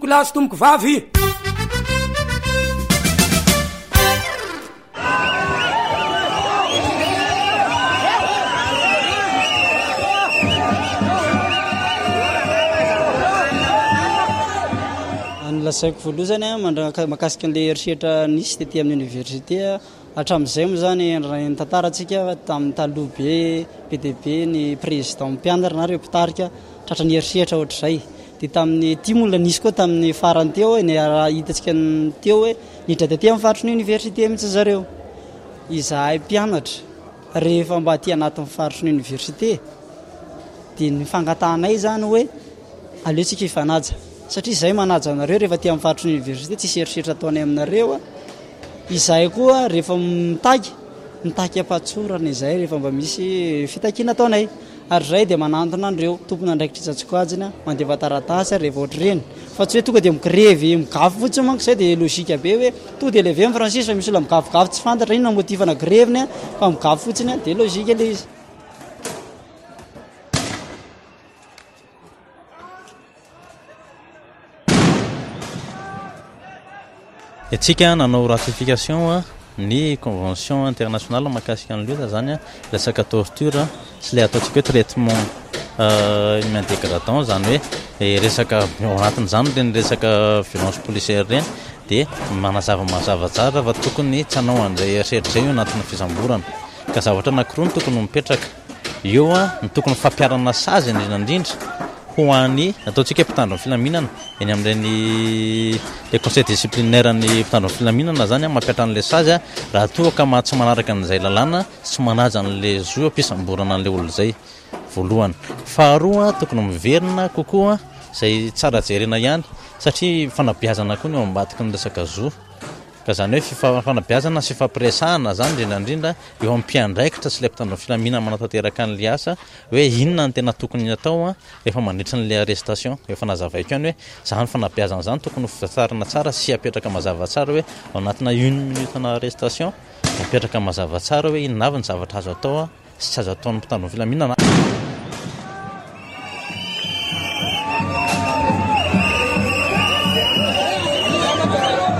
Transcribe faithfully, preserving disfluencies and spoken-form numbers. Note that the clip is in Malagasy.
Kolasy tomboko vavy. Lasaiko voaloha zany a mandra- mahakasika an'ilay eritreritra nisy tetỳ amin'ny université hatramin'izay moa zany ny tantarantsika tamin'ny taloha be P D B ny président mpianatra na reo mpitarika tratran'ny eritreritra ohatr'izay. Dia tamin'ny ty moa nisy koa tamin'ny farany teo ny hitantsika teo hoe niditra tetỳ amin'ny faritry ny université mihitsy zareo. Izahay mpianatra rehefa mba aty anatin'ny faritry ny université dia ny fangatanay zany hoe aleotsika hifanaja. Satria izay manaja anareo rehefa aty amin'ny faritry ny université tsisy eritreritra ataonay aminareo. Izahay koa rehefa mitaky mitaky ampatsorana izay rehefa mba misy fitakiana ataonay. Ary izay dia manantona an'ireo tompony andraikitra tsatsikoajina mandeva taratasy rehefa ohatr'ireny. Fa tsy hoe tonga dia migrevy migafy fotsiny manko izay dia logika be hoe tonga dia levé amin'ny Francis fa misy olona migafigafy tsy fantatra inona motivana greviny fa migafy fotsiny dia logika ilay izy. Etsika nanao ratification ny convention internationale mahakasika ny loza zany resaka torture sy ilay ataontsika hoe traitement inhumain dégradant zany hoe resaka ao anatin'izany reny resaka violence policière reny dia manazava mazava tsara fa tokony tsy hanao an'izay eritreritra izay io anatin'ny fisamborana ka zavatra anankiroa ny tokony mipetraka eo a ny tokony fampiarana sazy indrindrandrindra ho an'ny ataontsika mpitandro ny filaminana eny amin'ireny le conseil disciplinaire ny mpitandro ny filaminana zany mampiatra an'ilay sazy raha toa ka ma tsy manaraka an'izay lalàna tsy manaja an'ilay zo ampisamborana an'ilay olo zay voalohany. Faharoa tokony miverina kokoa izay tsara jerena ihany satria fanabeazana koa ny eo ambadiky ny resaka zo ka zany hoe fanabeazana sy fampiresahana zany indrindrandrindra eo amin'ny mpiandraikitra sy ilay mpitandro ny filaminana manatanteraka an'ilay asa hoe inona ny tena tokony atao rehefa mandritra n'ilay arrestation. Efa nazavaiko ihany hoe zany fanabeazana zany tokony hovatsarana tsara sy apetraka mazava tsara hoe ao anatina une minute na arrestation apetraka mazava tsara hoe inona avy ny zavatra azo atao sy tsy azo ataon'ny mpitandro ny filaminana.